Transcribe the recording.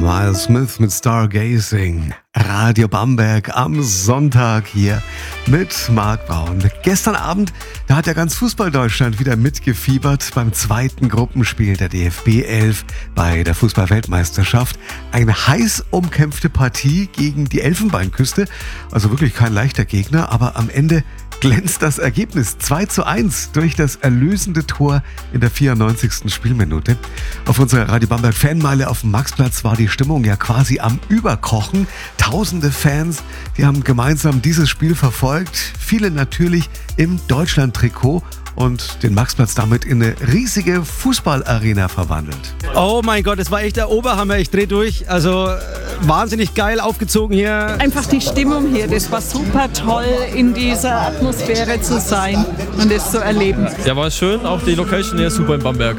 Miles Smith mit Stargazing. Radio Bamberg am Sonntag hier mit Marc Braun. Gestern Abend, da hat ja ganz Fußball-Deutschland wieder mitgefiebert beim zweiten Gruppenspiel der DFB 11 bei der Fußball-Weltmeisterschaft. Eine heiß umkämpfte Partie gegen die Elfenbeinküste. Also wirklich kein leichter Gegner, aber am Ende glänzt das Ergebnis 2:1 durch das erlösende Tor in der 94. Spielminute. Auf unserer Radio Bamberg Fanmeile auf dem Maxplatz war die Stimmung ja quasi am Überkochen. Tausende Fans, die haben gemeinsam dieses Spiel verfolgt. Viele natürlich im Deutschland-Trikot und den Maxplatz damit in eine riesige Fußballarena verwandelt. Oh mein Gott, das war echt der Oberhammer. Ich dreh durch. Also wahnsinnig geil aufgezogen hier. Einfach die Stimmung hier, das war super toll, in dieser Atmosphäre zu sein und das zu erleben. Ja, war schön. Auch die Location hier ist super in Bamberg.